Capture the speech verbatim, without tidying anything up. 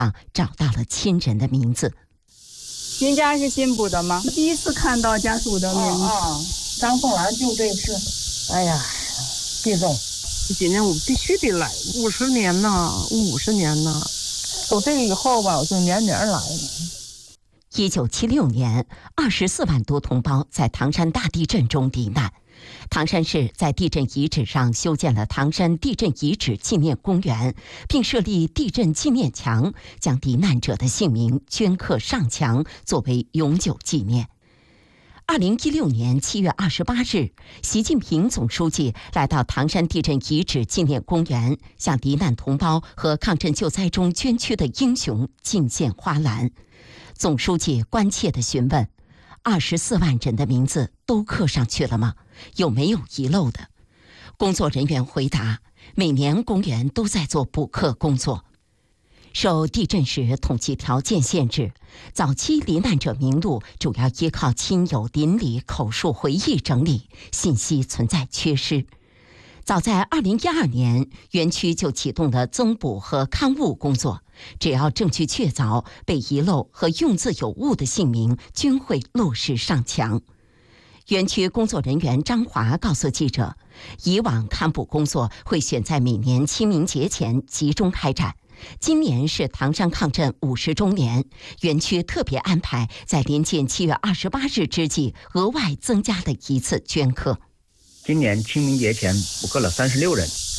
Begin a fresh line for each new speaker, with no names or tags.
啊，找到了亲人的名字。
您家是新补的吗？第一次看到家属的名字。
啊，张凤兰就这次。哎呀，毕总，
今年我必须得来，五十年呐，五十年呐，
从这个以后吧，我就年年来了。
一九七六年，二十四万多同胞在唐山大地震中罹难。唐山市在地震遗址上修建了唐山地震遗址纪念公园，并设立地震纪念墙，将罹难者的姓名镌刻上墙，作为永久纪念。二零一六年七月二十八日，习近平总书记来到唐山地震遗址纪念公园，向罹难同胞和抗震救灾中捐躯的英雄敬献花篮。总书记关切地询问：二十四万人的名字都刻上去了吗？有没有遗漏的？工作人员回答：每年公园都在做补刻工作。受地震时统计条件限制，早期罹难者名录主要依靠亲友邻里口述回忆整理，信息存在缺失。早在二零一二年，园区就启动了增补和刊物工作，只要证据确凿，被遗漏和用字有误的姓名均会落实上墙。园区工作人员张华告诉记者，以往刊补工作会选在每年清明节前集中开展，今年是唐山抗震五十周年，园区特别安排在临近七月二十八日之际，额外增加了一次镌刻。
今年清明节前补刻了三十六人，